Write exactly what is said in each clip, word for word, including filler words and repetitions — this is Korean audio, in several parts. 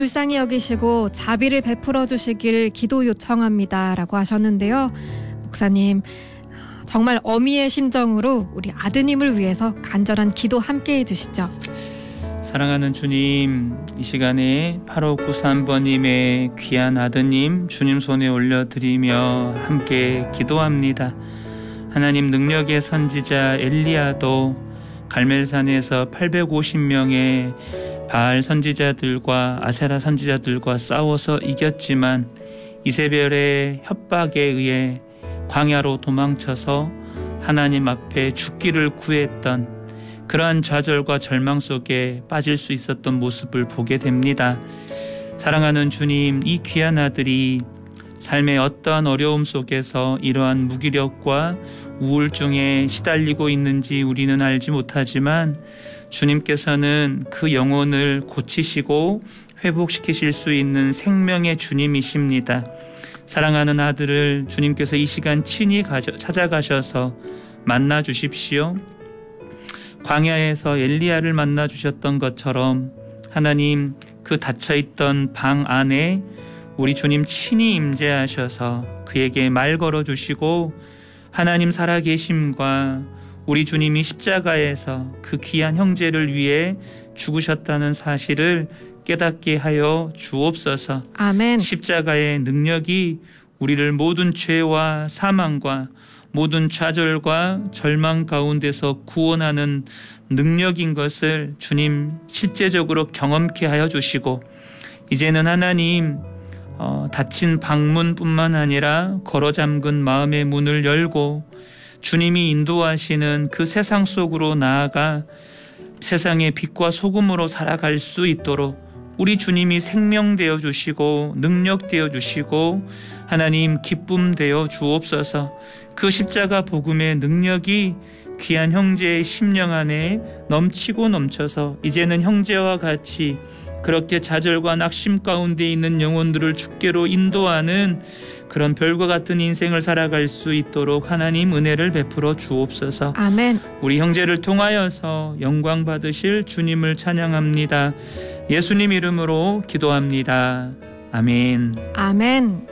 불쌍히 여기시고 자비를 베풀어 주시길 기도 요청합니다 라고 하셨는데요. 목사님, 정말 어미의 심정으로 우리 아드님을 위해서 간절한 기도 함께 해주시죠. 사랑하는 주님, 이 시간에 팔오구삼 번님의 귀한 아드님 주님 손에 올려드리며 함께 기도합니다. 하나님, 능력의 선지자 엘리야도 갈멜산에서 팔백오십 명의 바알 선지자들과 아세라 선지자들과 싸워서 이겼지만 이세벨의 협박에 의해 광야로 도망쳐서 하나님 앞에 죽기를 구했던 그러한 좌절과 절망 속에 빠질 수 있었던 모습을 보게 됩니다. 사랑하는 주님, 이 귀한 아들이 삶의 어떠한 어려움 속에서 이러한 무기력과 우울증에 시달리고 있는지 우리는 알지 못하지만 주님께서는 그 영혼을 고치시고 회복시키실 수 있는 생명의 주님이십니다. 사랑하는 아들을 주님께서 이 시간 친히 가져, 찾아가셔서 만나 주십시오. 광야에서 엘리야를 만나 주셨던 것처럼 하나님, 그 닫혀있던 방 안에 우리 주님 친히 임재하셔서 그에게 말 걸어주시고 하나님 살아계심과 우리 주님이 십자가에서 그 귀한 형제를 위해 죽으셨다는 사실을 깨닫게 하여 주옵소서. 아멘. 십자가의 능력이 우리를 모든 죄와 사망과 모든 좌절과 절망 가운데서 구원하는 능력인 것을 주님 실제적으로 경험케 하여 주시고, 이제는 하나님 어, 닫힌 방문뿐만 아니라 걸어 잠근 마음의 문을 열고 주님이 인도하시는 그 세상 속으로 나아가 세상의 빛과 소금으로 살아갈 수 있도록 우리 주님이 생명 되어 주시고 능력 되어 주시고 하나님 기쁨 되어 주옵소서. 그 십자가 복음의 능력이 귀한 형제의 심령 안에 넘치고 넘쳐서 이제는 형제와 같이 그렇게 좌절과 낙심 가운데 있는 영혼들을 주께로 인도하는 그런 별과 같은 인생을 살아갈 수 있도록 하나님 은혜를 베풀어 주옵소서. 아멘. 우리 형제를 통하여서 영광 받으실 주님을 찬양합니다. 예수님 이름으로 기도합니다. 아멘. 아멘.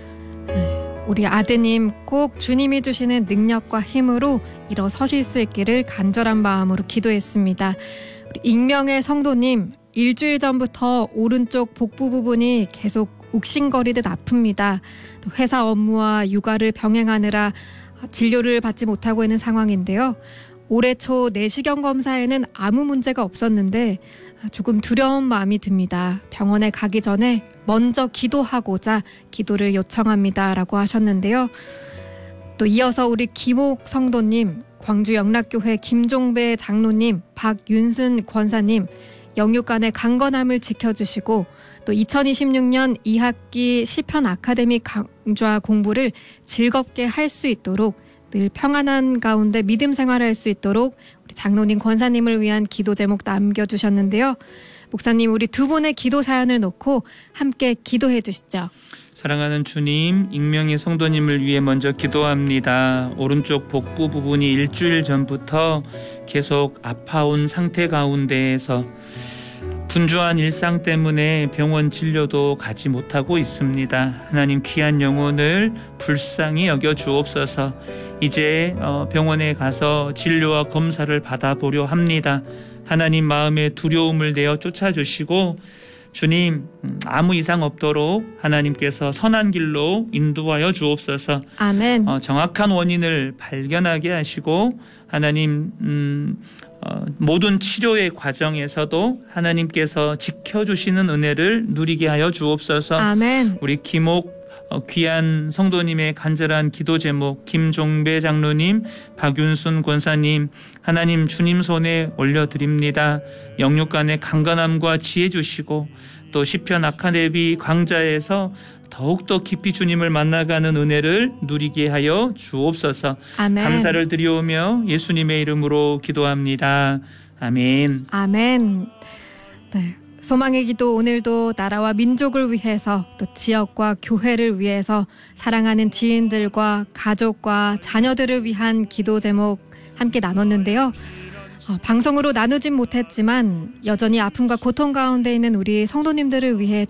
우리 아드님 꼭 주님이 주시는 능력과 힘으로 일어서실 수 있기를 간절한 마음으로 기도했습니다. 우리 익명의 성도님, 일주일 전부터 오른쪽 복부 부분이 계속 욱신거리듯 아픕니다. 또 회사 업무와 육아를 병행하느라 진료를 받지 못하고 있는 상황인데요. 올해 초 내시경 검사에는 아무 문제가 없었는데 조금 두려운 마음이 듭니다. 병원에 가기 전에 먼저 기도하고자 기도를 요청합니다 라고 하셨는데요. 또 이어서 우리 김옥 성도님, 광주 영락교회 김종배 장로님, 박윤순 권사님, 영육간의 강건함을 지켜주시고 또 이천이십육 년 이 학기 시편 아카데미 강좌 공부를 즐겁게 할 수 있도록 늘 평안한 가운데 믿음 생활할 수 있도록 우리 장로님 권사님을 위한 기도 제목 남겨주셨는데요. 목사님, 우리 두 분의 기도 사연을 놓고 함께 기도해 주시죠. 사랑하는 주님, 익명의 성도님을 위해 먼저 기도합니다. 오른쪽 복부 부분이 일주일 전부터 계속 아파온 상태 가운데에서 분주한 일상 때문에 병원 진료도 가지 못하고 있습니다. 하나님, 귀한 영혼을 불쌍히 여겨 주옵소서. 이제 병원에 가서 진료와 검사를 받아보려 합니다. 하나님, 마음의 두려움을 내어 쫓아주시고 주님, 아무 이상 없도록 하나님께서 선한 길로 인도하여 주옵소서. 아멘. 어, 정확한 원인을 발견하게 하시고 하나님 음, 어, 모든 치료의 과정에서도 하나님께서 지켜주시는 은혜를 누리게 하여 주옵소서. 아멘. 우리 김옥 어, 귀한 성도님의 간절한 기도 제목, 김종배 장로님, 박윤순 권사님, 하나님 주님 손에 올려드립니다. 영육간의 강건함과 지혜 주시고 또 시편 아카데미 강좌에서 더욱더 깊이 주님을 만나가는 은혜를 누리게 하여 주옵소서. 아멘. 감사를 드리오며 예수님의 이름으로 기도합니다. 아멘. 아멘. 네. 소망의 기도, 오늘도 나라와 민족을 위해서 또 지역과 교회를 위해서 사랑하는 지인들과 가족과 자녀들을 위한 기도 제목 함께 나눴는데요. 어, 방송으로 나누진 못했지만 여전히 아픔과 고통 가운데 있는 우리 성도님들을 위해